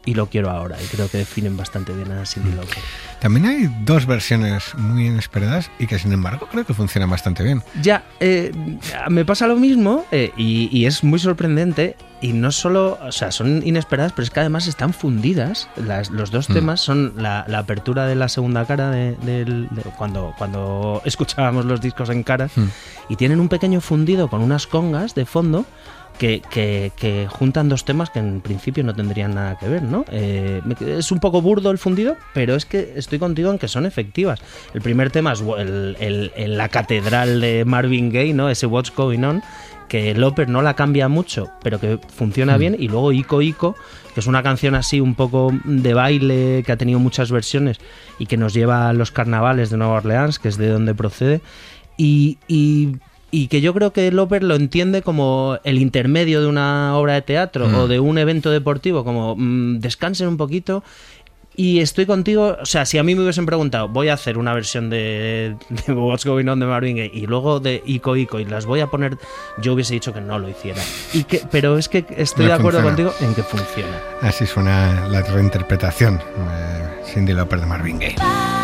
y lo quiero ahora, y creo que definen bastante bien a Cyndi Lauper. También hay dos versiones muy inesperadas y que sin embargo creo que funcionan bastante bien. Ya, me pasa lo mismo y es muy sorprendente. Y no solo, o sea, son inesperadas, pero es que además están fundidas. Los dos temas son la apertura de la segunda cara de cuando escuchábamos los discos en cara, y tienen un pequeño fundido con unas congas de fondo que juntan dos temas que en principio no tendrían nada que ver, ¿no? Es un poco burdo el fundido, pero es que estoy contigo en que son efectivas. El primer tema es la catedral de Marvin Gaye, ¿no? Ese What's Going On, que Lauper no la cambia mucho, pero que funciona bien. Y luego Ico Ico, que es una canción así un poco de baile, que ha tenido muchas versiones y que nos lleva a los carnavales de Nueva Orleans, que es de donde procede, y que yo creo que Lauper lo entiende como el intermedio de una obra de teatro o de un evento deportivo, como descansen un poquito. Y estoy contigo, o sea, si a mí me hubiesen preguntado, voy a hacer una versión de What's Going On de Marvin Gaye y luego de Ico Ico y las voy a poner, yo hubiese dicho que no lo hiciera. Pero es que estoy de acuerdo contigo en que funciona. Así suena la reinterpretación Cyndi Lauper de Marvin Gaye.